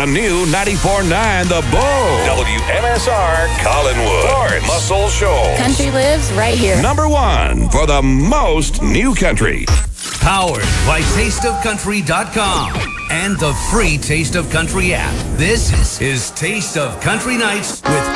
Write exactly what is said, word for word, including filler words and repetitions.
the new ninety-four point nine The Bull. W M S R Collinwood. Florence Muscle Shoals. Country lives right here. Number one for the most new country. Powered by taste of country dot com and the free Taste of Country app. This is Taste of Country Nights with